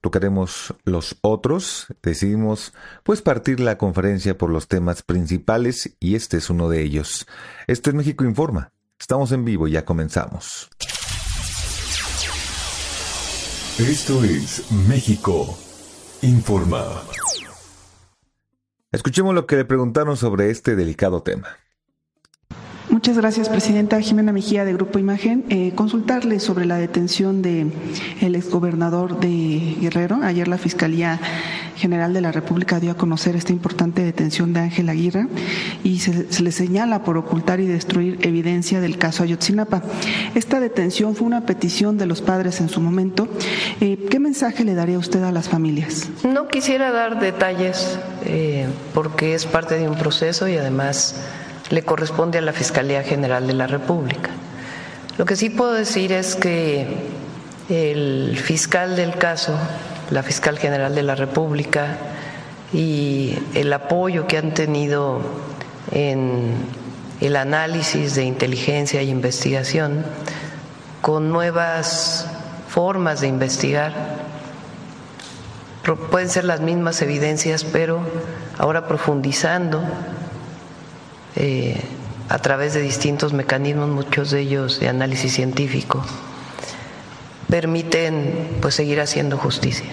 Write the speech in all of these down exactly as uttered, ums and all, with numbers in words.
tocaremos los otros. Decidimos pues partir la conferencia por los temas principales y este es uno de ellos. Esto es México Informa. Estamos en vivo y ya comenzamos. Esto es México Informa. Escuchemos lo que le preguntaron sobre este delicado tema. Muchas gracias, Presidenta. Jimena Mejía, de Grupo Imagen. Eh, consultarle sobre la detención del exgobernador de Guerrero. Ayer la Fiscalía General de la República dio a conocer esta importante detención de Ángel Aguirre y se, se le señala por ocultar y destruir evidencia del caso Ayotzinapa. Esta detención fue una petición de los padres en su momento. Eh, ¿Qué mensaje le daría usted a las familias? No quisiera dar detalles eh, porque es parte de un proceso y además le corresponde a la Fiscalía General de la República. Lo que sí puedo decir es que el fiscal del caso, la Fiscal General de la República, y el apoyo que han tenido en el análisis de inteligencia e investigación con nuevas formas de investigar, pueden ser las mismas evidencias, pero ahora profundizando Eh, a través de distintos mecanismos, muchos de ellos de análisis científico, permiten pues seguir haciendo justicia.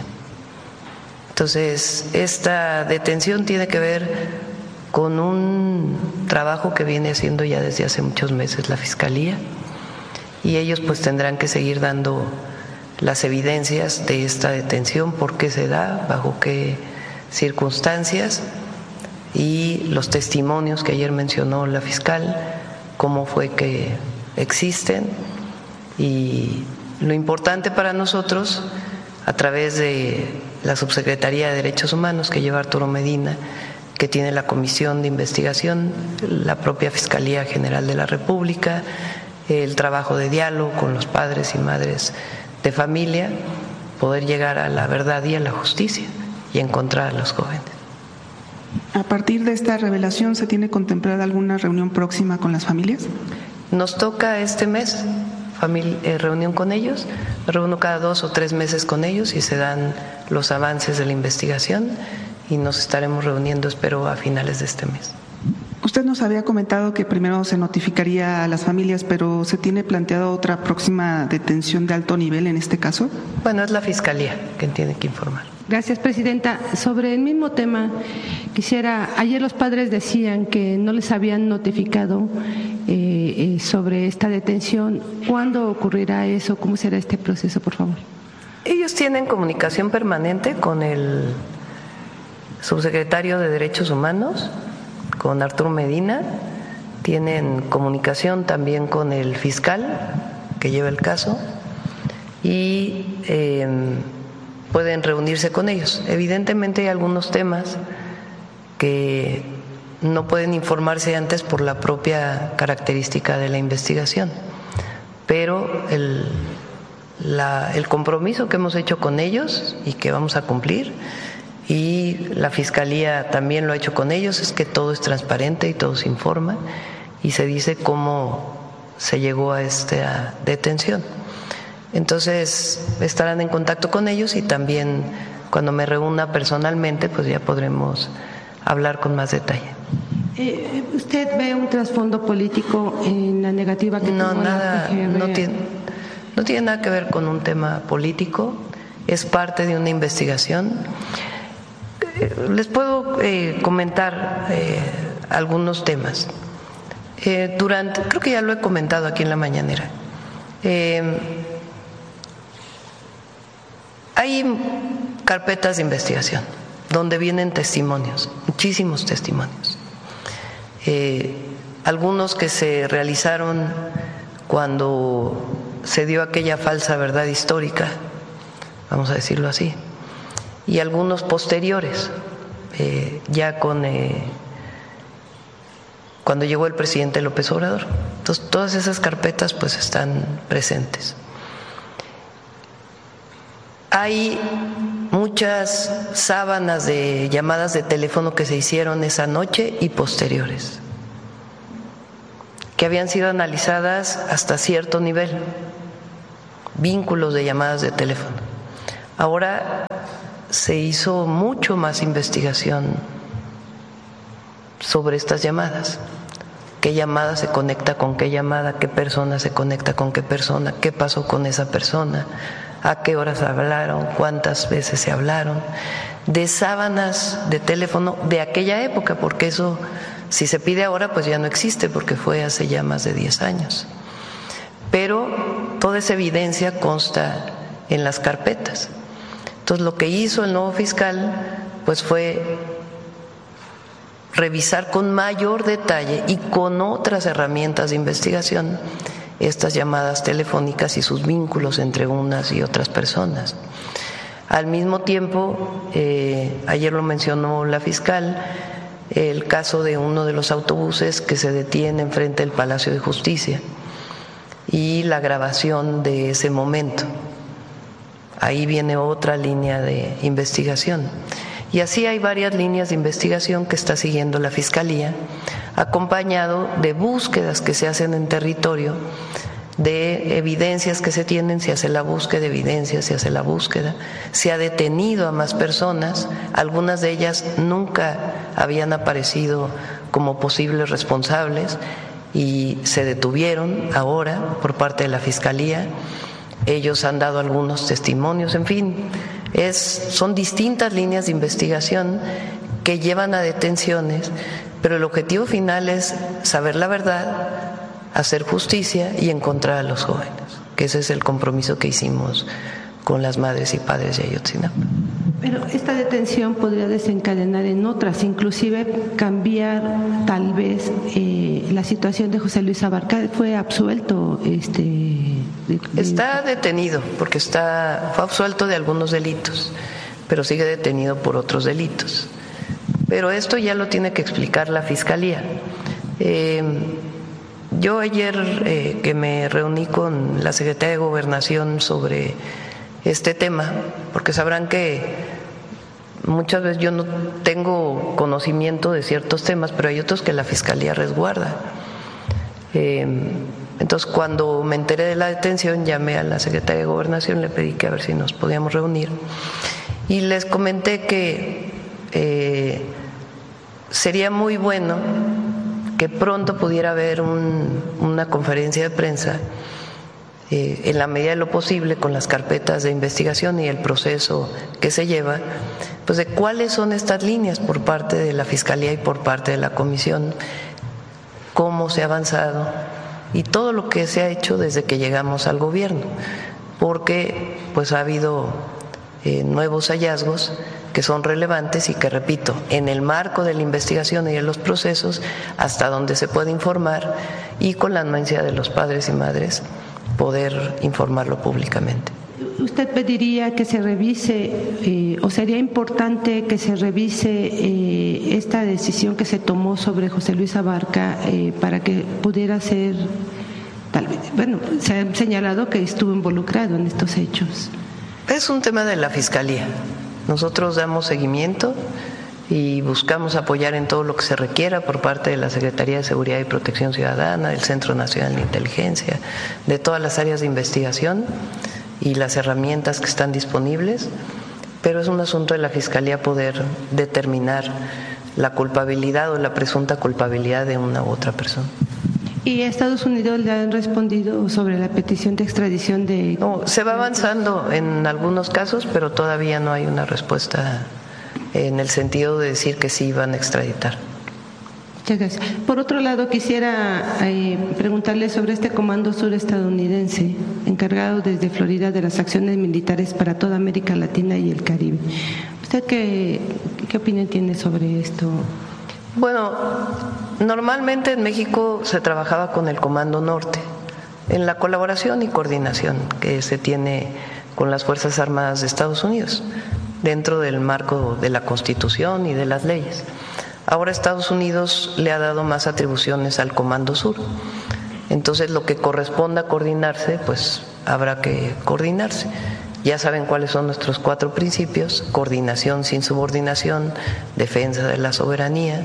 Entonces, esta detención tiene que ver con un trabajo que viene haciendo ya desde hace muchos meses la Fiscalía y ellos pues tendrán que seguir dando las evidencias de esta detención, por qué se da, bajo qué circunstancias, y los testimonios que ayer mencionó la fiscal, cómo fue que existen. Y lo importante para nosotros, a través de la Subsecretaría de Derechos Humanos que lleva Arturo Medina, que tiene la Comisión de Investigación, la propia Fiscalía General de la República, el trabajo de diálogo con los padres y madres de familia, poder llegar a la verdad y a la justicia y encontrar a los jóvenes. A partir de esta revelación, ¿se tiene contemplada alguna reunión próxima con las familias? Nos toca este mes familia, eh, reunión con ellos, me reúno cada dos o tres meses con ellos y se dan los avances de la investigación y nos estaremos reuniendo, espero, a finales de este mes. Usted nos había comentado que primero se notificaría a las familias, pero ¿se tiene planteado otra próxima detención de alto nivel en este caso? Bueno, es la Fiscalía quien tiene que informar. Gracias, Presidenta. Sobre el mismo tema, quisiera, ayer los padres decían que no les habían notificado eh, eh, sobre esta detención. ¿Cuándo ocurrirá eso? ¿Cómo será este proceso, por favor? Ellos tienen comunicación permanente con el subsecretario de Derechos Humanos, con Arturo Medina, tienen comunicación también con el fiscal que lleva el caso y eh, pueden reunirse con ellos. Evidentemente hay algunos temas que no pueden informarse antes por la propia característica de la investigación, pero el, la, el compromiso que hemos hecho con ellos y que vamos a cumplir, y la Fiscalía también lo ha hecho con ellos, es que todo es transparente y todo se informa y se dice cómo se llegó a esta detención. Entonces estarán en contacto con ellos y también cuando me reúna personalmente pues ya podremos hablar con más detalle. Eh, ¿Usted ve un trasfondo político en la negativa que no, tuvo nada, la P G R? No tiene, no tiene nada que ver con un tema político, es parte de una investigación. Les puedo eh, comentar eh, algunos temas. Eh, durante, creo que ya lo he comentado aquí en la mañanera. Eh, hay carpetas de investigación donde vienen testimonios, muchísimos testimonios. Eh, algunos que se realizaron cuando se dio aquella falsa verdad histórica, vamos a decirlo así, y algunos posteriores, eh, ya con eh, cuando llegó el presidente López Obrador. Entonces, todas esas carpetas pues están presentes. Hay muchas sábanas de llamadas de teléfono que se hicieron esa noche y posteriores, que habían sido analizadas hasta cierto nivel, vínculos de llamadas de teléfono. Ahora se hizo mucho más investigación sobre estas llamadas. ¿Qué llamada se conecta con qué llamada? ¿Qué persona se conecta con qué persona? ¿Qué pasó con esa persona? ¿A qué horas hablaron? ¿Cuántas veces se hablaron? De sábanas de teléfono de aquella época, porque eso, si se pide ahora, pues ya no existe, porque fue hace ya más de diez años. Pero toda esa evidencia consta en las carpetas. Entonces, lo que hizo el nuevo fiscal, pues fue revisar con mayor detalle y con otras herramientas de investigación estas llamadas telefónicas y sus vínculos entre unas y otras personas. Al mismo tiempo, eh, ayer lo mencionó la fiscal, el caso de uno de los autobuses que se detiene enfrente del Palacio de Justicia y la grabación de ese momento. Ahí viene otra línea de investigación. Y así hay varias líneas de investigación que está siguiendo la Fiscalía, acompañado de búsquedas que se hacen en territorio, de evidencias que se tienen, se hace la búsqueda de evidencias, se hace la búsqueda, se ha detenido a más personas, algunas de ellas nunca habían aparecido como posibles responsables y se detuvieron ahora por parte de la Fiscalía. Ellos han dado algunos testimonios, en fin, es, son distintas líneas de investigación que llevan a detenciones, pero el objetivo final es saber la verdad, hacer justicia y encontrar a los jóvenes, que ese es el compromiso que hicimos con las madres y padres de Ayotzinapa. Pero esta detención podría desencadenar en otras, inclusive cambiar tal vez eh, la situación de José Luis Abarca. Fue absuelto, este, de, de... está detenido porque está fue absuelto de algunos delitos, pero sigue detenido por otros delitos. Pero esto ya lo tiene que explicar la Fiscalía. Eh, yo ayer eh, que me reuní con la Secretaría de Gobernación sobre este tema, porque sabrán que muchas veces yo no tengo conocimiento de ciertos temas, pero hay otros que la Fiscalía resguarda. Eh, entonces, cuando me enteré de la detención, llamé a la Secretaría de Gobernación, le pedí que a ver si nos podíamos reunir y les comenté que eh, sería muy bueno que pronto pudiera haber un, una conferencia de prensa Eh, en la medida de lo posible con las carpetas de investigación y el proceso que se lleva, pues de cuáles son estas líneas por parte de la Fiscalía y por parte de la Comisión, cómo se ha avanzado y todo lo que se ha hecho desde que llegamos al gobierno, porque pues ha habido eh, nuevos hallazgos que son relevantes y que, repito, en el marco de la investigación y de los procesos, hasta donde se puede informar y con la anuencia de los padres y madres, poder informarlo públicamente. ¿Usted pediría que se revise eh, o sería importante que se revise eh, esta decisión que se tomó sobre José Luis Abarca eh, para que pudiera ser, tal vez, bueno, se ha señalado que estuvo involucrado en estos hechos? Es un tema de la Fiscalía. Nosotros damos seguimiento y buscamos apoyar en todo lo que se requiera por parte de la Secretaría de Seguridad y Protección Ciudadana, del Centro Nacional de Inteligencia, de todas las áreas de investigación y las herramientas que están disponibles, pero es un asunto de la Fiscalía poder determinar la culpabilidad o la presunta culpabilidad de una u otra persona. ¿Y a Estados Unidos le han respondido sobre la petición de extradición de...? No, se va avanzando en algunos casos, pero todavía no hay una respuesta en el sentido de decir que sí van a extraditar. Muchas gracias. Por otro lado, quisiera eh, preguntarle sobre este Comando Sur estadounidense, encargado desde Florida de las acciones militares para toda América Latina y el Caribe. ¿Usted qué, qué opinión tiene sobre esto? Bueno, normalmente en México se trabajaba con el Comando Norte, en la colaboración y coordinación que se tiene con las Fuerzas Armadas de Estados Unidos, dentro del marco de la Constitución y de las leyes. Ahora Estados Unidos le ha dado más atribuciones al Comando Sur. Entonces, lo que corresponda coordinarse, pues habrá que coordinarse. Ya saben cuáles son nuestros cuatro principios: coordinación sin subordinación, defensa de la soberanía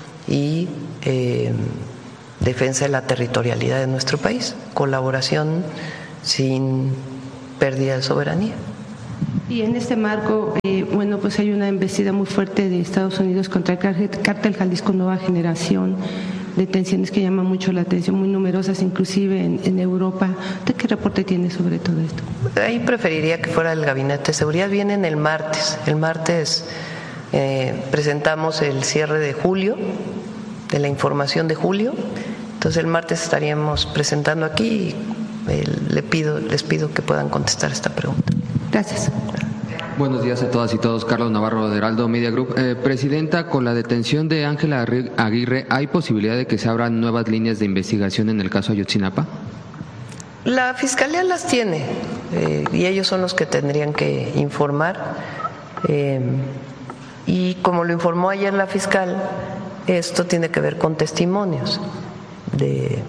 y eh, defensa de la territorialidad de nuestro país, colaboración sin pérdida de soberanía. Y en este marco, eh, bueno, pues hay una embestida muy fuerte de Estados Unidos contra el cártel Jalisco Nueva Generación, detenciones que llaman mucho la atención, muy numerosas, inclusive en, en Europa. ¿Usted qué reporte tiene sobre todo esto? Ahí preferiría que fuera el Gabinete de Seguridad. Vienen el martes. El martes eh, presentamos el cierre de julio, de la información de julio. Entonces el martes estaríamos presentando aquí y eh, le pido, les pido que puedan contestar esta pregunta. Gracias. Buenos días a todas y todos. Carlos Navarro, de Heraldo Media Group. Eh, Presidenta, con la detención de Ángela Aguirre, ¿hay posibilidad de que se abran nuevas líneas de investigación en el caso Ayotzinapa? La Fiscalía las tiene eh, y ellos son los que tendrían que informar. Eh, y como lo informó ayer la fiscal, esto tiene que ver con testimonios de,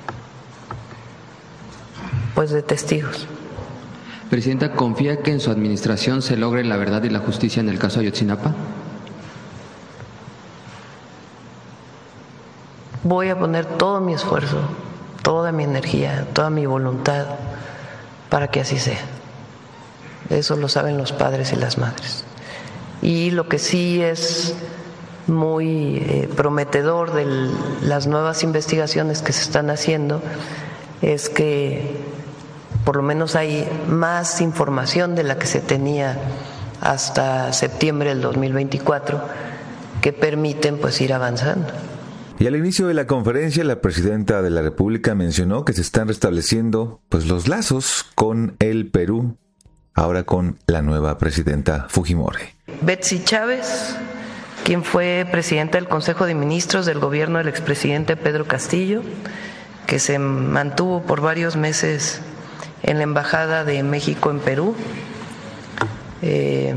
pues de testigos. Presidenta, ¿confía que en su administración se logre la verdad y la justicia en el caso Ayotzinapa? Voy a poner todo mi esfuerzo, toda mi energía, toda mi voluntad para que así sea. Eso lo saben los padres y las madres. Y lo que sí es muy eh, prometedor de las nuevas investigaciones que se están haciendo es que por lo menos hay más información de la que se tenía hasta septiembre del dos mil veinticuatro que permiten pues ir avanzando. Y al inicio de la conferencia, la presidenta de la República mencionó que se están restableciendo pues los lazos con el Perú, ahora con la nueva presidenta Fujimori. Betsy Chávez, quien fue presidenta del Consejo de Ministros del gobierno del expresidente Pedro Castillo, que se mantuvo por varios meses en la Embajada de México en Perú, eh,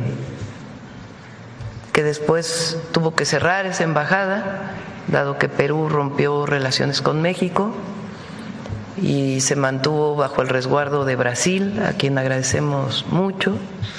que después tuvo que cerrar esa embajada, dado que Perú rompió relaciones con México y se mantuvo bajo el resguardo de Brasil, a quien agradecemos mucho.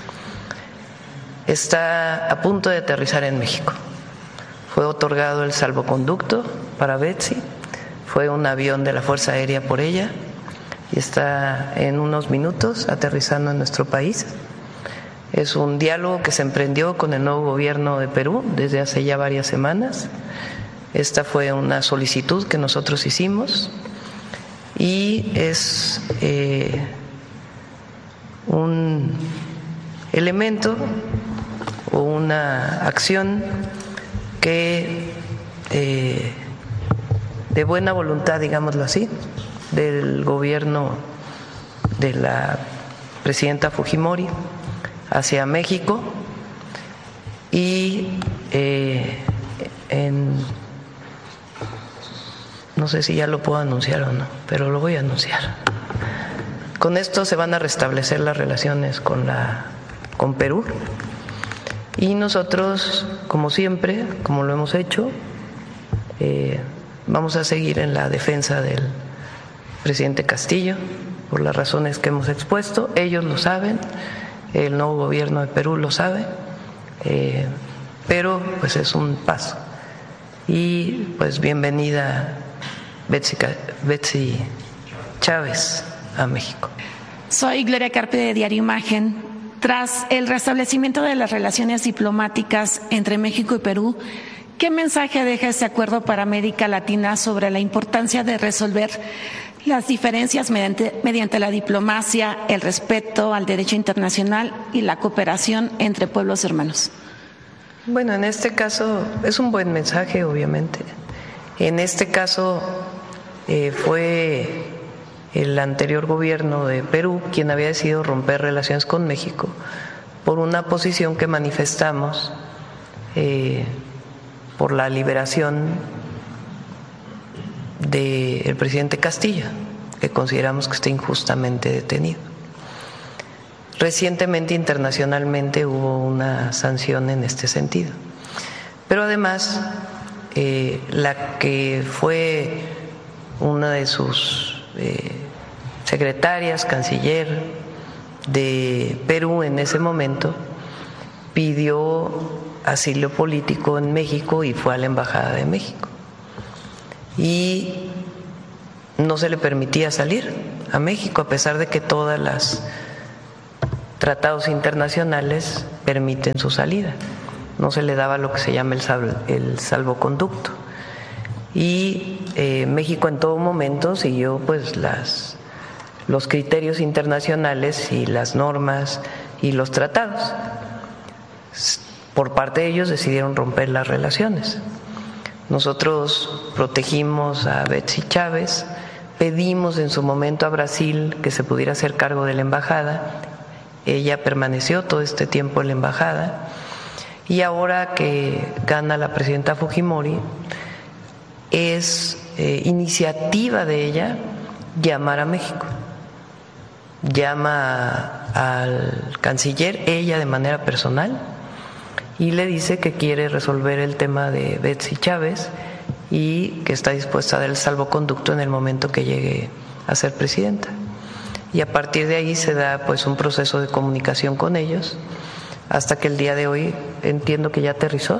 Está a punto de aterrizar en México. Fue otorgado el salvoconducto para Betsy, fue un avión de la Fuerza Aérea por ella, y está en unos minutos aterrizando en nuestro país. Es un diálogo que se emprendió con el nuevo gobierno de Perú desde hace ya varias semanas. Esta fue una solicitud que nosotros hicimos y es eh, un elemento o una acción que eh, de buena voluntad, digámoslo así, del gobierno de la presidenta Fujimori hacia México y eh, en, no sé si ya lo puedo anunciar o no, pero lo voy a anunciar. Con esto se van a restablecer las relaciones con la con Perú y nosotros, como siempre, como lo hemos hecho, eh, vamos a seguir en la defensa del presidente Castillo, por las razones que hemos expuesto. Ellos lo saben, el nuevo gobierno de Perú lo sabe, eh, pero pues es un paso. Y pues bienvenida Betsy, Betsy Chávez a México. Soy Gloria Carpe de Diario Imagen. Tras el restablecimiento de las relaciones diplomáticas entre México y Perú, ¿qué mensaje deja este acuerdo para América Latina sobre la importancia de resolver las diferencias mediante, mediante la diplomacia, el respeto al derecho internacional y la cooperación entre pueblos hermanos? Bueno, en este caso es un buen mensaje, obviamente. En este caso eh, fue el anterior gobierno de Perú quien había decidido romper relaciones con México por una posición que manifestamos eh, por la liberación del presidente Castillo, que consideramos que está injustamente detenido. Recientemente, internacionalmente, hubo una sanción en este sentido. Pero además, eh, la que fue una de sus eh, secretarias, canciller de Perú en ese momento, pidió asilo político en México y fue a la Embajada de México. Y no se le permitía salir a México, a pesar de que todas las tratados internacionales permiten su salida. No se le daba lo que se llama el, salvo, el salvoconducto. Y eh, México en todo momento siguió pues las, los criterios internacionales y las normas y los tratados. Por parte de ellos decidieron romper las relaciones. Nosotros protegimos a Betsy Chávez, pedimos en su momento a Brasil que se pudiera hacer cargo de la embajada. Ella permaneció todo este tiempo en la embajada y ahora que gana la presidenta Fujimori es eh, iniciativa de ella llamar a México. Llama al canciller, ella de manera personal, y le dice que quiere resolver el tema de Betsy Chávez y que está dispuesta a dar el salvoconducto en el momento que llegue a ser presidenta. Y a partir de ahí se da pues un proceso de comunicación con ellos hasta que el día de hoy entiendo que ya aterrizó.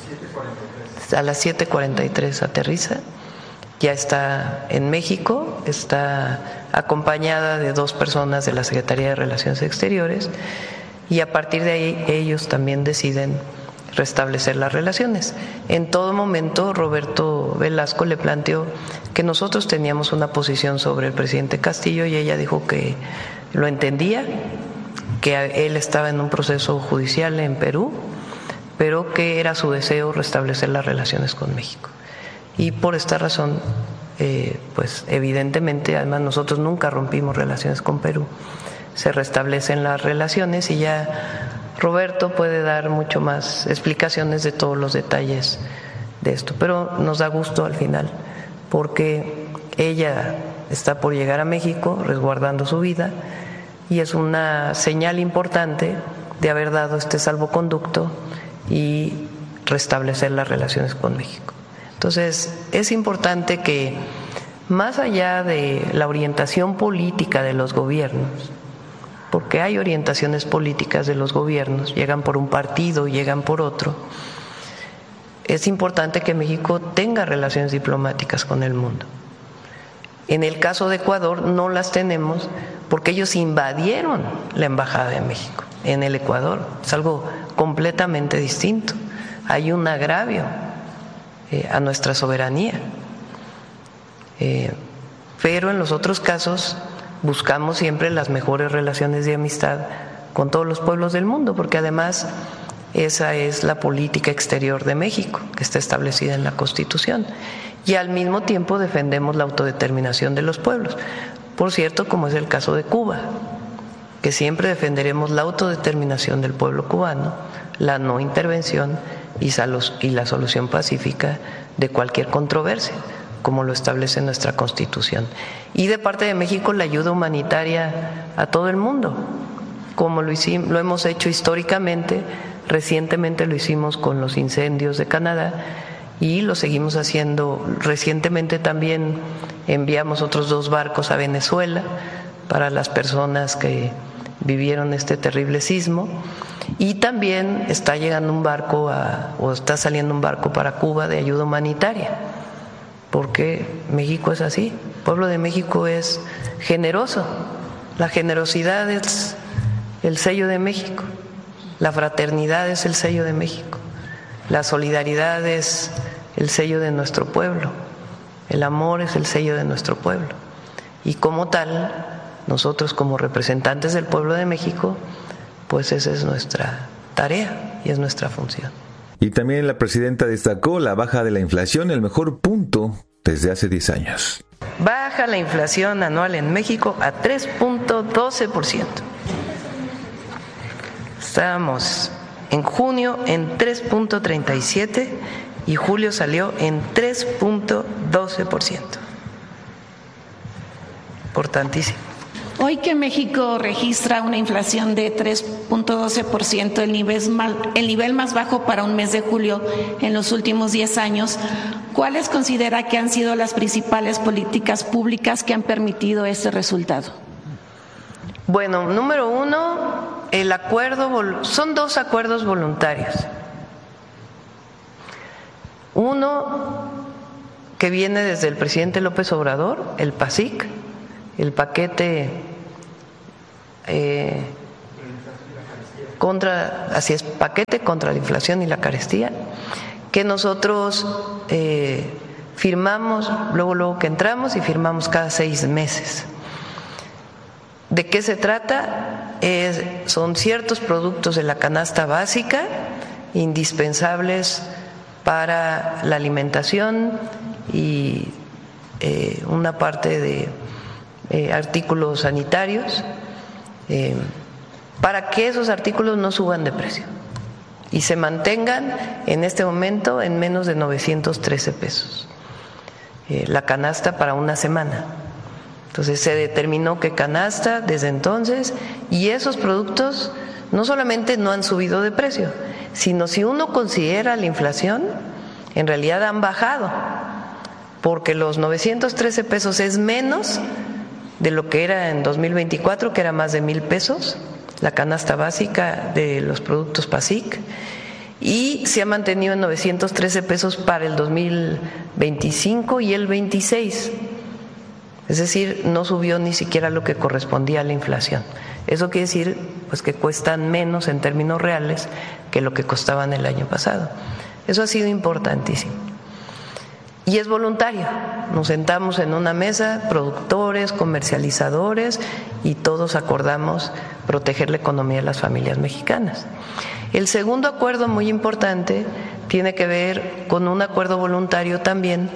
A las siete cuarenta y tres aterriza, ya está en México, está acompañada de dos personas de la Secretaría de Relaciones Exteriores y a partir de ahí ellos también deciden restablecer las relaciones. En todo momento Roberto Velasco le planteó que nosotros teníamos una posición sobre el presidente Castillo y ella dijo que lo entendía, que él estaba en un proceso judicial en Perú, pero que era su deseo restablecer las relaciones con México. Y por esta razón, eh, pues evidentemente, además nosotros nunca rompimos relaciones con Perú, se restablecen las relaciones y ya Roberto puede dar mucho más explicaciones de todos los detalles de esto. Pero nos da gusto al final, porque ella está por llegar a México resguardando su vida y es una señal importante de haber dado este salvoconducto y restablecer las relaciones con México. Entonces, es importante que, más allá de la orientación política de los gobiernos, porque hay orientaciones políticas de los gobiernos, llegan por un partido, llegan por otro, es importante que México tenga relaciones diplomáticas con el mundo. En el caso de Ecuador no las tenemos porque ellos invadieron la Embajada de México en el Ecuador. Es algo completamente distinto. Hay un agravio eh, a nuestra soberanía. Eh, pero en los otros casos buscamos siempre las mejores relaciones de amistad con todos los pueblos del mundo, porque además esa es la política exterior de México, que está establecida en la Constitución. Y al mismo tiempo defendemos la autodeterminación de los pueblos. Por cierto, como es el caso de Cuba, que siempre defenderemos la autodeterminación del pueblo cubano, la no intervención y la solución pacífica de cualquier controversia, como lo establece nuestra Constitución. Y de parte de México la ayuda humanitaria a todo el mundo, como lo, hicimos, lo hemos hecho históricamente. Recientemente lo hicimos con los incendios de Canadá y lo seguimos haciendo. Recientemente también enviamos otros dos barcos a Venezuela para las personas que vivieron este terrible sismo, y también está llegando un barco a, o está saliendo un barco para Cuba de ayuda humanitaria, porque México es así, el pueblo de México es generoso, la generosidad es el sello de México, la fraternidad es el sello de México, la solidaridad es el sello de nuestro pueblo, el amor es el sello de nuestro pueblo, y como tal, nosotros como representantes del pueblo de México, pues esa es nuestra tarea y es nuestra función. Y también la presidenta destacó la baja de la inflación, el mejor punto desde hace diez años. Baja la inflación anual en México a tres punto doce por ciento. Estábamos en junio en tres punto treinta y siete y julio salió en tres punto doce por ciento. Importantísimo. Hoy que México registra una inflación de tres punto doce por ciento, el nivel, más, el nivel más bajo para un mes de julio en los últimos diez años, ¿cuáles considera que han sido las principales políticas públicas que han permitido ese resultado? Bueno, número uno, el acuerdo, son dos acuerdos voluntarios. Uno que viene desde el presidente López Obrador, el PASIC, el paquete eh, contra, así es, paquete contra la inflación y la carestía, que nosotros eh, firmamos, luego, luego que entramos y firmamos cada seis meses. ¿De qué se trata? Es, son ciertos productos de la canasta básica indispensables para la alimentación y eh, una parte de eh, artículos sanitarios, eh, para que esos artículos no suban de precio y se mantengan en este momento en menos de novecientos trece pesos eh, la canasta para una semana. Entonces se determinó que canasta desde entonces, y esos productos no solamente no han subido de precio, sino si uno considera la inflación, en realidad han bajado, porque los novecientos trece pesos es menos de lo que era en dos mil veinticuatro, que era más de mil pesos, la canasta básica de los productos PASIC, y se ha mantenido en novecientos trece pesos para el dos mil veinticinco y el veintiséis. Es decir, no subió ni siquiera lo que correspondía a la inflación. Eso quiere decir pues, que cuestan menos en términos reales que lo que costaban el año pasado. Eso ha sido importantísimo. Y es voluntario. Nos sentamos en una mesa, productores, comercializadores, y todos acordamos proteger la economía de las familias mexicanas. El segundo acuerdo muy importante tiene que ver con un acuerdo voluntario también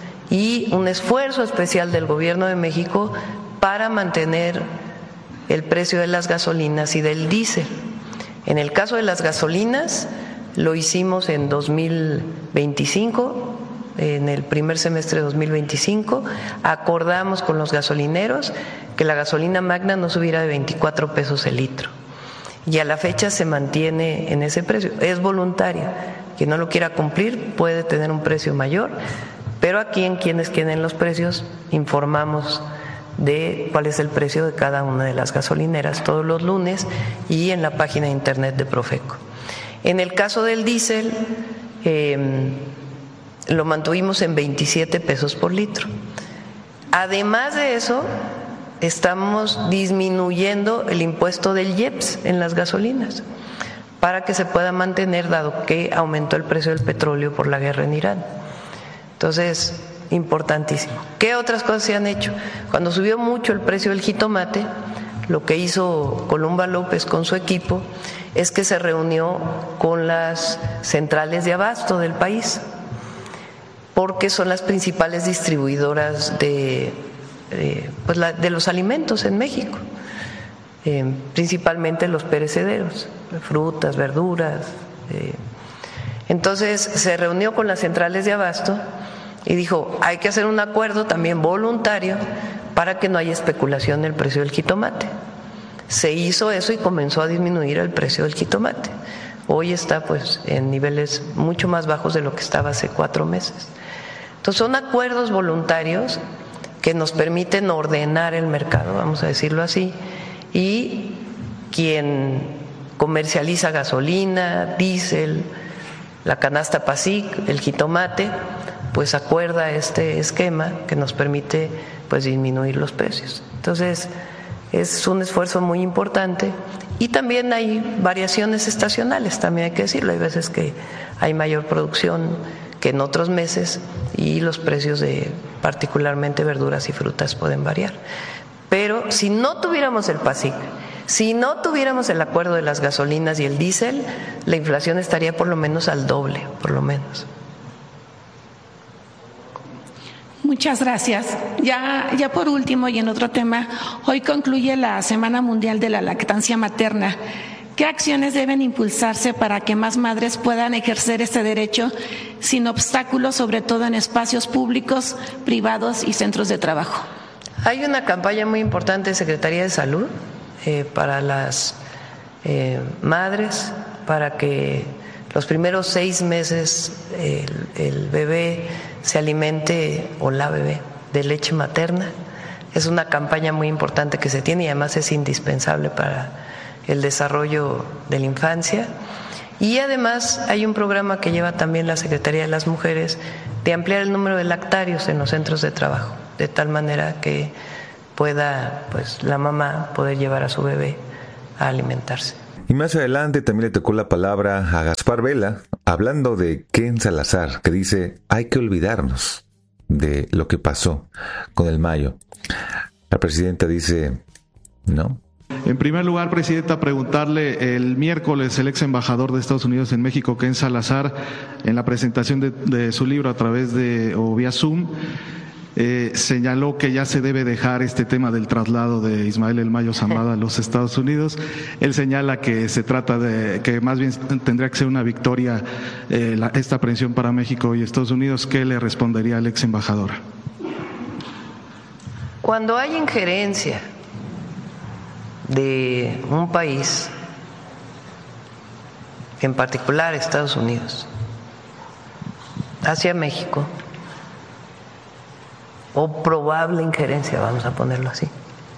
y un esfuerzo especial del Gobierno de México para mantener el precio de las gasolinas y del diésel. En el caso de las gasolinas, lo hicimos en dos mil veinticinco, en el primer semestre de dos mil veinticinco, acordamos con los gasolineros que la gasolina magna no subiera de veinticuatro pesos el litro. Y a la fecha se mantiene en ese precio. Es voluntaria. Quien no lo quiera cumplir puede tener un precio mayor, pero aquí en quienes quieren los precios informamos de cuál es el precio de cada una de las gasolineras todos los lunes y en la página de internet de Profeco. En el caso del diésel, eh, lo mantuvimos en veintisiete pesos por litro. Además de eso, estamos disminuyendo el impuesto del I E P S en las gasolinas para que se pueda mantener, dado que aumentó el precio del petróleo por la guerra en Irán. Entonces, importantísimo. ¿Qué otras cosas se han hecho? Cuando subió mucho el precio del jitomate, lo que hizo Columba López con su equipo es que se reunió con las centrales de abasto del país, porque son las principales distribuidoras de, eh, pues la, de los alimentos en México, eh, principalmente los perecederos, frutas, verduras. Eh. Entonces se reunió con las centrales de abasto y dijo, hay que hacer un acuerdo también voluntario para que no haya especulación en el precio del jitomate. Se hizo eso y comenzó a disminuir el precio del jitomate. Hoy está pues en niveles mucho más bajos de lo que estaba hace cuatro meses. Entonces son acuerdos voluntarios que nos permiten ordenar el mercado, vamos a decirlo así, y quien comercializa gasolina, diésel, la canasta PASIC, el jitomate, pues acuerda este esquema que nos permite pues disminuir los precios. Entonces es un esfuerzo muy importante y también hay variaciones estacionales, también hay que decirlo, hay veces que hay mayor producción que en otros meses y los precios de particularmente verduras y frutas pueden variar. Pero si no tuviéramos el PASIC, si no tuviéramos el acuerdo de las gasolinas y el diésel, la inflación estaría por lo menos al doble, por lo menos. Muchas gracias. Ya, ya por último y en otro tema, hoy concluye la Semana Mundial de la Lactancia Materna. ¿Qué acciones deben impulsarse para que más madres puedan ejercer este derecho sin obstáculos, sobre todo en espacios públicos, privados y centros de trabajo? Hay una campaña muy importante de Secretaría de Salud eh, para las eh, madres, para que los primeros seis meses el, el bebé se alimente, o la bebé, de leche materna. Es una campaña muy importante que se tiene y además es indispensable para el desarrollo de la infancia. Y además hay un programa que lleva también la Secretaría de las Mujeres de ampliar el número de lactarios en los centros de trabajo, de tal manera que pueda pues la mamá poder llevar a su bebé a alimentarse. Y más adelante también le tocó la palabra a Gaspar Vela, hablando de Ken Salazar, que dice, hay que olvidarnos de lo que pasó con el Mayo. La presidenta dice, no. En primer lugar, presidenta, preguntarle, el miércoles el ex embajador de Estados Unidos en México, Ken Salazar, en la presentación de, de su libro a través de, o vía Zoom, eh, señaló que ya se debe dejar este tema del traslado de Ismael El Mayo Zambada a los Estados Unidos. Él señala que se trata de, que más bien tendría que ser una victoria eh, la, esta aprehensión para México y Estados Unidos. ¿Qué le respondería al ex embajador? Cuando hay injerencia de un país, en particular Estados Unidos, hacia México, o probable injerencia, vamos a ponerlo así,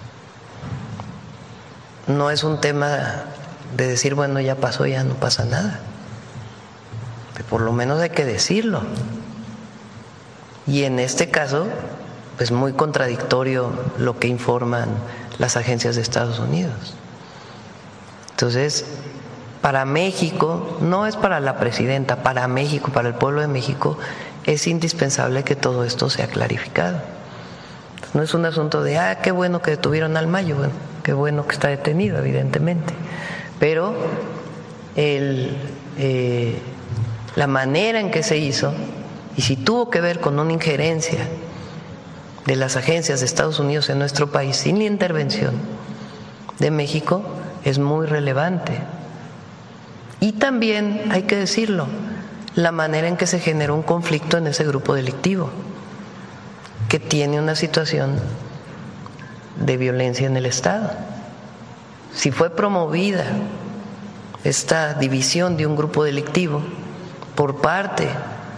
no es un tema de decir, bueno, ya pasó, ya no pasa nada. Por lo menos hay que decirlo. Y en este caso, pues muy contradictorio lo que informan las agencias de Estados Unidos. Entonces, para México, no es para la presidenta, para México, para el pueblo de México, es indispensable que todo esto sea clarificado. No es un asunto de, ah, qué bueno que detuvieron al Mayo, bueno, qué bueno que está detenido, evidentemente, pero el, eh, la manera en que se hizo, y si tuvo que ver con una injerencia de las agencias de Estados Unidos en nuestro país sin la intervención de México, es muy relevante. Y también, hay que decirlo, la manera en que se generó un conflicto en ese grupo delictivo, que tiene una situación de violencia en el Estado. Si fue promovida esta división de un grupo delictivo por parte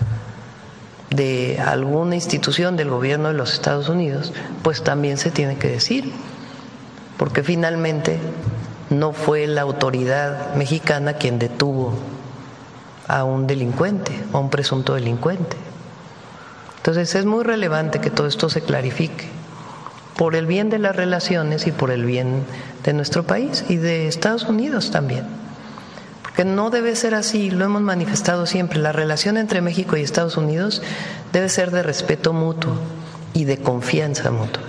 de alguna institución del gobierno de los Estados Unidos, pues también se tiene que decir, porque finalmente no fue la autoridad mexicana quien detuvo a un delincuente, a un presunto delincuente. Entonces es muy relevante que todo esto se clarifique, por el bien de las relaciones y por el bien de nuestro país y de Estados Unidos también. Porque no debe ser así, lo hemos manifestado siempre, la relación entre México y Estados Unidos debe ser de respeto mutuo y de confianza mutua.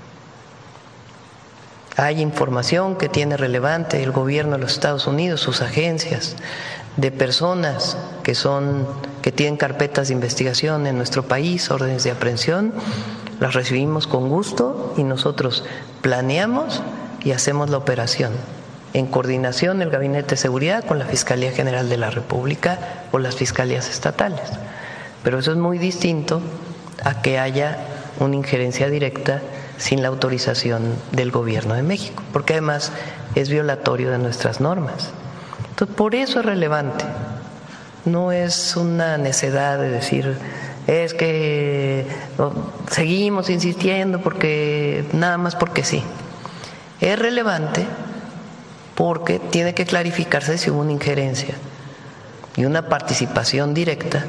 Hay información que tiene relevante el gobierno de los Estados Unidos, sus agencias, de personas que son, que tienen carpetas de investigación en nuestro país, órdenes de aprehensión, las recibimos con gusto y nosotros planeamos y hacemos la operación en coordinación el Gabinete de Seguridad con la Fiscalía General de la República o las fiscalías estatales. Pero eso es muy distinto a que haya una injerencia directa sin la autorización del Gobierno de México, porque además es violatorio de nuestras normas. Entonces, por eso es relevante. No es una necedad de decir, es que seguimos insistiendo porque nada más porque sí. Es relevante porque tiene que clarificarse si hubo una injerencia y una participación directa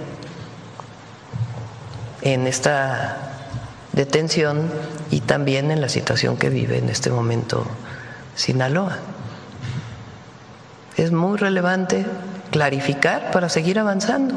en esta detención y también en la situación que vive en este momento Sinaloa. Es muy relevante clarificar para seguir avanzando.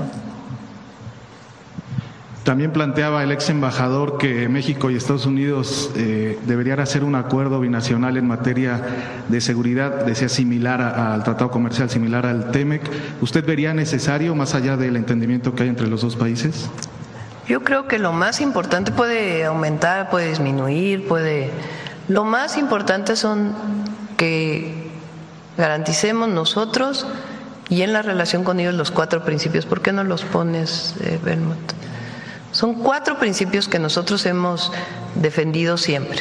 También planteaba el ex embajador que México y Estados Unidos eh, deberían hacer un acuerdo binacional en materia de seguridad, decía similar a, al tratado comercial, similar al TEMEC. ¿Usted vería necesario, más allá del entendimiento que hay entre los dos países? Yo creo que lo más importante, puede aumentar, puede disminuir, puede. Lo más importante son que garanticemos nosotros y en la relación con ellos los cuatro principios. ¿Por qué no los pones, eh, Belmont? Son cuatro principios que nosotros hemos defendido siempre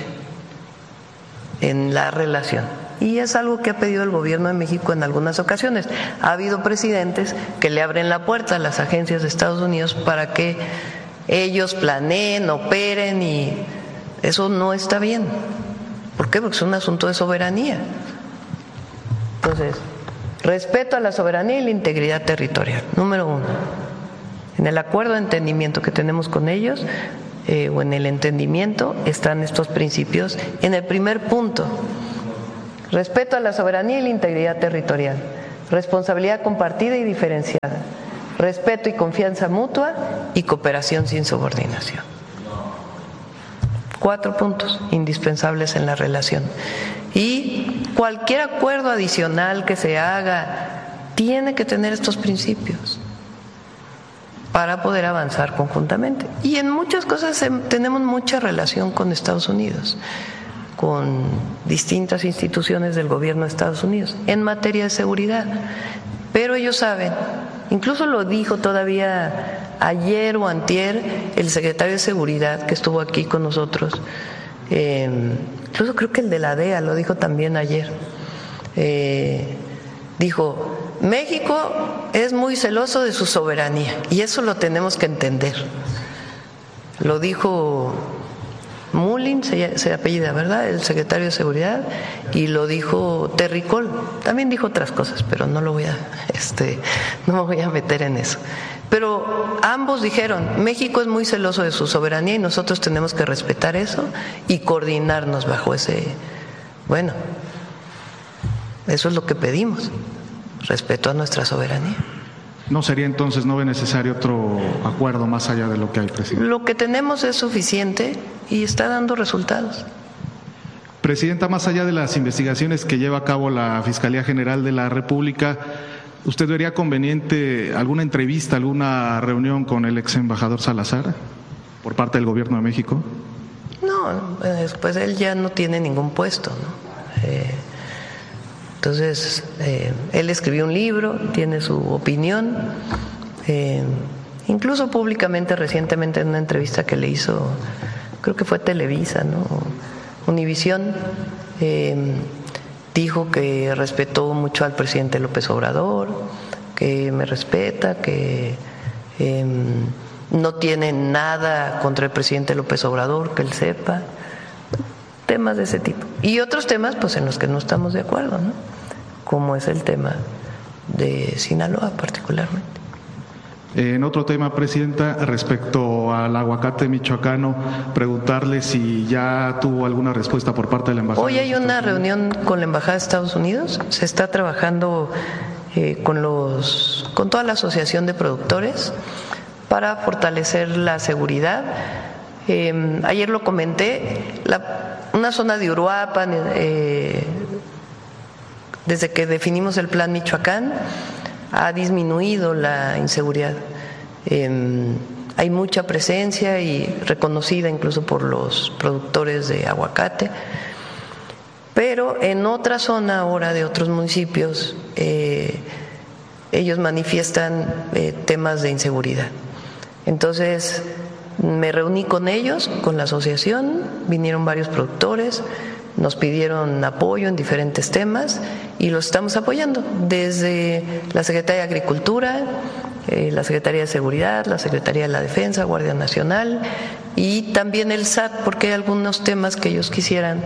en la relación. Y es algo que ha pedido el gobierno de México en algunas ocasiones. Ha habido presidentes que le abren la puerta a las agencias de Estados Unidos para que ellos planeen, operen, y eso no está bien. ¿Por qué? Porque es un asunto de soberanía. Entonces, respeto a la soberanía y la integridad territorial, número uno. En el acuerdo de entendimiento que tenemos con ellos, eh, o en el entendimiento, están estos principios. En el primer punto, respeto a la soberanía y la integridad territorial, responsabilidad compartida y diferenciada, respeto y confianza mutua y cooperación sin subordinación. Cuatro puntos indispensables en la relación. Y cualquier acuerdo adicional que se haga tiene que tener estos principios para poder avanzar conjuntamente. Y en muchas cosas tenemos mucha relación con Estados Unidos, con distintas instituciones del gobierno de Estados Unidos en materia de seguridad. Pero ellos saben, incluso lo dijo todavía ayer o antier el secretario de Seguridad que estuvo aquí con nosotros, eh, incluso creo que el de la D E A lo dijo también ayer, eh, dijo, México es muy celoso de su soberanía y eso lo tenemos que entender. Lo dijo Mullin, se, se apellida, ¿verdad?, el secretario de Seguridad, y lo dijo Terry Cole. También dijo otras cosas, pero no lo voy a, este, no me voy a meter en eso. Pero ambos dijeron, México es muy celoso de su soberanía y nosotros tenemos que respetar eso y coordinarnos bajo ese, bueno, eso es lo que pedimos, respeto a nuestra soberanía. ¿No sería entonces, no ve necesario otro acuerdo más allá de lo que hay, presidente? Lo que tenemos es suficiente y está dando resultados. Presidenta, más allá de las investigaciones que lleva a cabo la Fiscalía General de la República, ¿usted vería conveniente alguna entrevista, alguna reunión con el ex embajador Salazar por parte del Gobierno de México? No, pues él ya no tiene ningún puesto, ¿no? Eh, entonces, eh, él escribió un libro, tiene su opinión, eh, incluso públicamente recientemente en una entrevista que le hizo, creo que fue Televisa, ¿no?, Univisión, eh, dijo que respetó mucho al presidente López Obrador, que me respeta, que eh, no tiene nada contra el presidente López Obrador, que él sepa, temas de ese tipo. Y otros temas pues en los que no estamos de acuerdo, ¿no?, como es el tema de Sinaloa particularmente. En otro tema, Presidenta, respecto al aguacate michoacano, preguntarle si ya tuvo alguna respuesta por parte de la Embajada. Hoy hay una reunión con la Embajada de Estados Unidos, se está trabajando eh, con, los, con toda la asociación de productores para fortalecer la seguridad. Eh, ayer lo comenté, la, una zona de Uruapan, eh, desde que definimos el Plan Michoacán, ha disminuido la inseguridad. Eh, hay mucha presencia y reconocida incluso por los productores de aguacate, pero en otra zona ahora de otros municipios eh, ellos manifiestan eh, temas de inseguridad. Entonces me reuní con ellos, con la asociación, vinieron varios productores, nos pidieron apoyo en diferentes temas y los estamos apoyando desde la Secretaría de Agricultura, eh, la Secretaría de Seguridad, la Secretaría de la Defensa, Guardia Nacional y también el S A T, porque hay algunos temas que ellos quisieran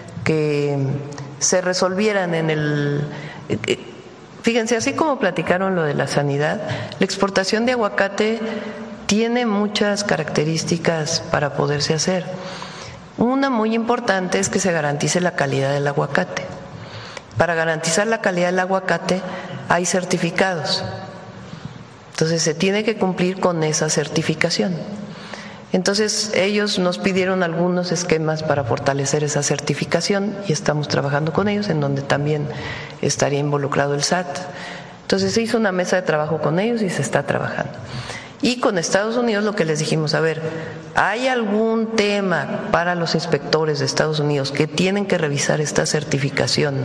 que se resolvieran en el... Eh, fíjense, así como platicaron lo de la sanidad, la exportación de aguacate tiene muchas características para poderse hacer. Una muy importante es que se garantice la calidad del aguacate. Para garantizar la calidad del aguacate hay certificados. Entonces se tiene que cumplir con esa certificación. Entonces ellos nos pidieron algunos esquemas para fortalecer esa certificación y estamos trabajando con ellos, en donde también estaría involucrado el S A T. Entonces se hizo una mesa de trabajo con ellos y se está trabajando. Y con Estados Unidos lo que les dijimos, a ver, ¿hay algún tema para los inspectores de Estados Unidos que tienen que revisar esta certificación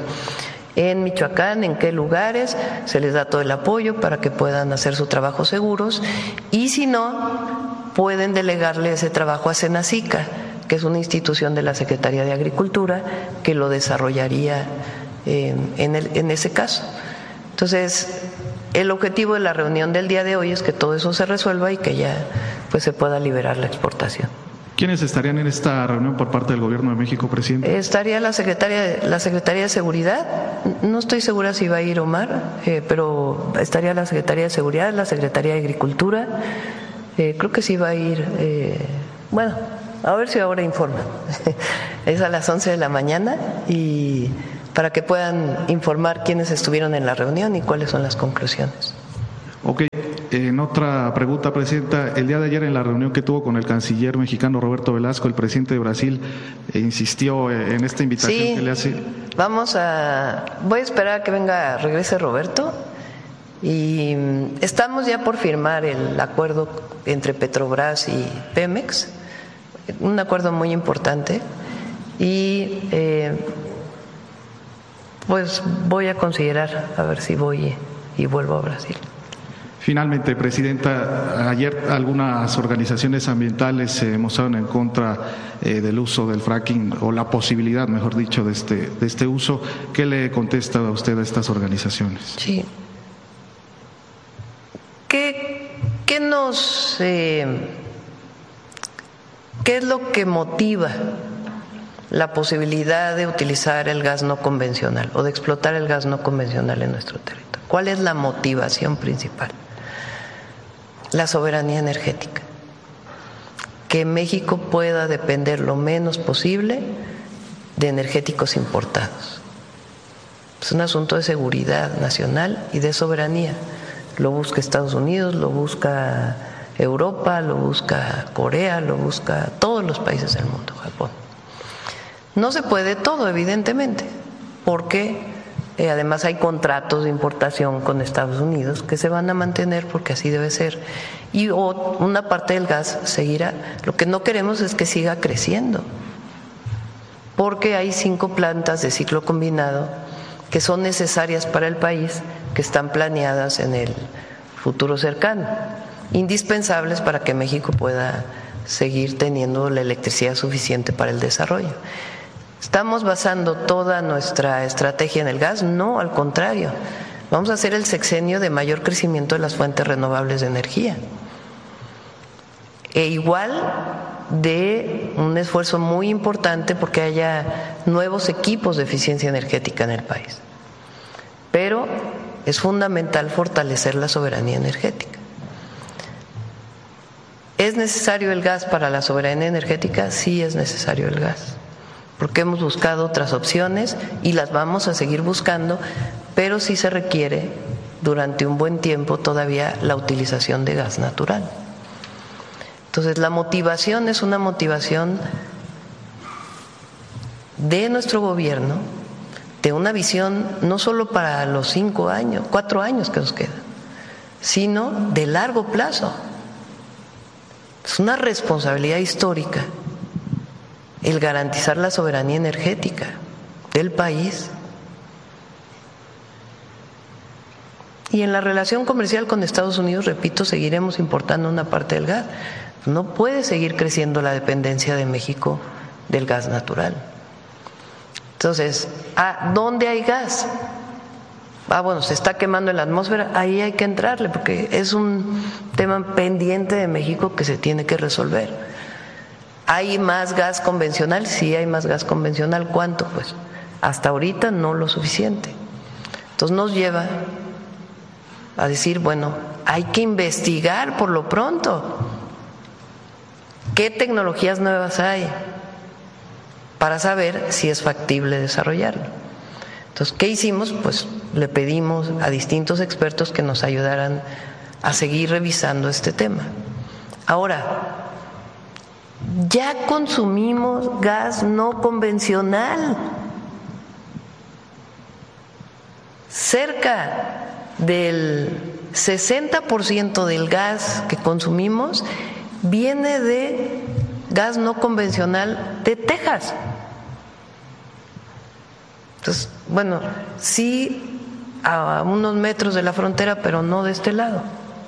en Michoacán? ¿En qué lugares? Se les da todo el apoyo para que puedan hacer su trabajo seguros y si no, pueden delegarle ese trabajo a Senacica, que es una institución de la Secretaría de Agricultura que lo desarrollaría eh, en, el, en ese caso. Entonces, el objetivo de la reunión del día de hoy es que todo eso se resuelva y que ya pues se pueda liberar la exportación. ¿Quiénes estarían en esta reunión por parte del Gobierno de México, presidente? Estaría la Secretaría, la Secretaría de Seguridad, no estoy segura si va a ir Omar, eh, pero estaría la Secretaría de Seguridad, la Secretaría de Agricultura, eh, creo que sí va a ir, eh, bueno, a ver si ahora informa. Es a las once de la mañana y para que puedan informar quiénes estuvieron en la reunión y cuáles son las conclusiones. Ok, en otra pregunta, Presidenta, el día de ayer en la reunión que tuvo con el canciller mexicano Roberto Velasco, el presidente de Brasil eh, insistió en esta invitación sí, que le hace. Vamos a, voy a esperar a que venga, regrese Roberto, y estamos ya por firmar el acuerdo entre Petrobras y Pemex, un acuerdo muy importante, y eh, pues voy a considerar a ver si voy y vuelvo a Brasil. Finalmente, Presidenta, ayer algunas organizaciones ambientales se mostraron en contra eh, del uso del fracking, o la posibilidad, mejor dicho, de este, de este uso. ¿Qué le contesta a usted a estas organizaciones? Sí. ¿Qué, qué nos, eh, qué es lo que motiva la posibilidad de utilizar el gas no convencional o de explotar el gas no convencional en nuestro territorio? ¿Cuál es la motivación principal? La soberanía energética, que México pueda depender lo menos posible de energéticos importados. Es un asunto de seguridad nacional y de soberanía. Lo busca Estados Unidos, lo busca Europa, lo busca Corea, lo busca todos los países del mundo, Japón. No se puede todo, evidentemente, porque Eh, además hay contratos de importación con Estados Unidos que se van a mantener porque así debe ser, y o, una parte del gas seguirá. Lo que no queremos es que siga creciendo, porque hay cinco plantas de ciclo combinado que son necesarias para el país, que están planeadas en el futuro cercano, indispensables para que México pueda seguir teniendo la electricidad suficiente para el desarrollo. ¿Estamos basando toda nuestra estrategia en el gas? No, al contrario. Vamos a hacer el sexenio de mayor crecimiento de las fuentes renovables de energía. E igual de un esfuerzo muy importante porque haya nuevos equipos de eficiencia energética en el país. Pero es fundamental fortalecer la soberanía energética. ¿Es necesario el gas para la soberanía energética? Sí, es necesario el gas, porque hemos buscado otras opciones y las vamos a seguir buscando, pero sí se requiere durante un buen tiempo todavía la utilización de gas natural. Entonces, la motivación es una motivación de nuestro gobierno, de una visión no solo para los cinco años, cuatro años que nos quedan, sino de largo plazo. Es una responsabilidad histórica el garantizar la soberanía energética del país. Y en la relación comercial con Estados Unidos, repito, seguiremos importando una parte del gas. No puede seguir creciendo la dependencia de México del gas natural. Entonces, ¿a dónde hay gas? Ah, bueno, se está quemando en la atmósfera, ahí hay que entrarle, porque es un tema pendiente de México que se tiene que resolver. ¿Hay más gas convencional? Sí, hay más gas convencional. ¿Cuánto? Pues hasta ahorita no lo suficiente. Entonces nos lleva a decir, bueno, hay que investigar por lo pronto qué tecnologías nuevas hay para saber si es factible desarrollarlo. Entonces, ¿qué hicimos? Pues le pedimos a distintos expertos que nos ayudaran a seguir revisando este tema. Ahora, ya consumimos gas no convencional. Cerca del sesenta por ciento del gas que consumimos viene de gas no convencional de Texas. Entonces, bueno, sí a unos metros de la frontera, pero no de este lado.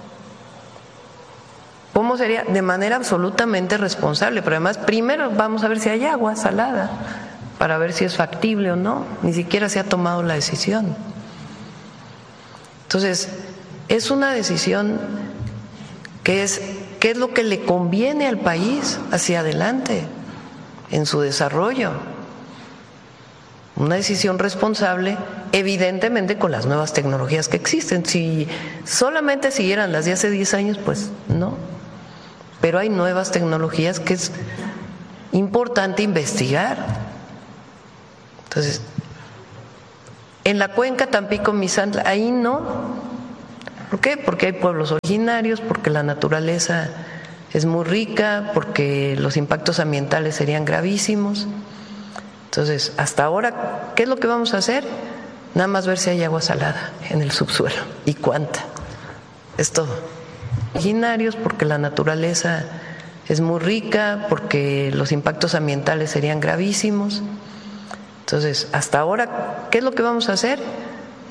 ¿Cómo sería? De manera absolutamente responsable, pero además primero vamos a ver si hay agua salada para ver si es factible o no. Ni siquiera se ha tomado la decisión. Entonces, es una decisión que es qué es lo que le conviene al país hacia adelante en su desarrollo. Una decisión responsable, evidentemente con las nuevas tecnologías que existen. Si solamente siguieran las de hace diez años, pues no. Pero hay nuevas tecnologías que es importante investigar. Entonces, En la cuenca Tampico-Misantla, ahí no. ¿Por qué? Porque hay pueblos originarios, porque la naturaleza es muy rica, porque los impactos ambientales serían gravísimos. Entonces, hasta ahora, ¿qué es lo que vamos a hacer? Nada más ver si hay agua salada en el subsuelo y cuánta. Es todo. Originarios, porque la naturaleza es muy rica, porque los impactos ambientales serían gravísimos. Entonces, hasta ahora, ¿qué es lo que vamos a hacer?